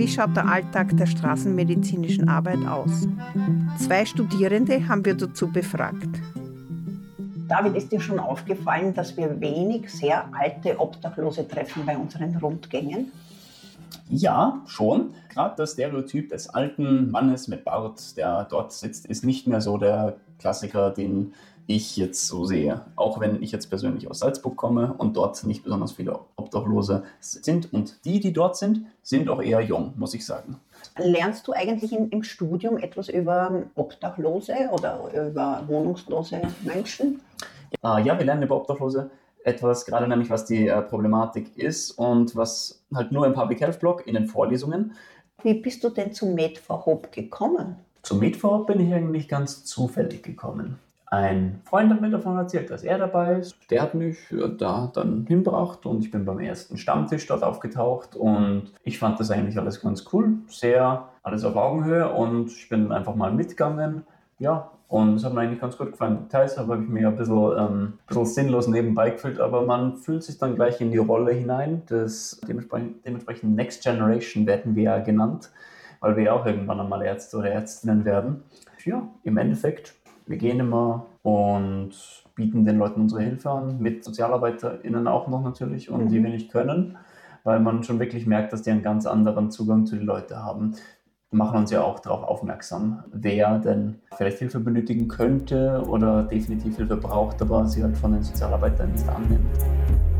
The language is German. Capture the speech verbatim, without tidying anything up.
Wie schaut der Alltag der straßenmedizinischen Arbeit aus? Zwei Studierende haben wir dazu befragt. David, ist dir schon aufgefallen, dass wir wenig sehr alte Obdachlose treffen bei unseren Rundgängen? Ja, schon. Gerade das Stereotyp des alten Mannes mit Bart, der dort sitzt, ist nicht mehr so der Klassiker, den ich jetzt so sehe. Auch wenn ich jetzt persönlich aus Salzburg komme und dort nicht besonders viele Obdachlose sind. Und die, die dort sind, sind auch eher jung, muss ich sagen. Lernst du eigentlich in, im Studium etwas über Obdachlose oder über wohnungslose Menschen? Äh, ja, wir lernen über Obdachlose etwas, gerade nämlich was die äh, Problematik ist und was halt nur im Public Health Blog in den Vorlesungen. Wie bist du denn zum MedForHope gekommen? Zum MedForHope bin ich eigentlich ganz zufällig gekommen. Ein Freund hat mir davon erzählt, dass er dabei ist. Der hat mich da dann hingebracht und ich bin beim ersten Stammtisch dort aufgetaucht und ich fand das eigentlich alles ganz cool, sehr alles auf Augenhöhe und ich bin einfach mal mitgegangen. Ja, und es hat mir eigentlich ganz gut gefallen. Teils habe ich mir ein bisschen, ähm, ein bisschen sinnlos nebenbei gefühlt, aber man fühlt sich dann gleich in die Rolle hinein. Das dementsprechend, dementsprechend Next Generation werden wir ja genannt, weil wir ja auch irgendwann einmal Ärzte oder Ärztinnen werden. Ja, im Endeffekt, wir gehen immer und bieten den Leuten unsere Hilfe an, mit SozialarbeiterInnen auch noch natürlich und mhm. die wir nicht können, weil man schon wirklich merkt, dass die einen ganz anderen Zugang zu den Leuten haben. Wir machen uns ja auch darauf aufmerksam, wer denn vielleicht Hilfe benötigen könnte oder definitiv Hilfe braucht, aber sie halt von den SozialarbeiterInnen nicht annimmt.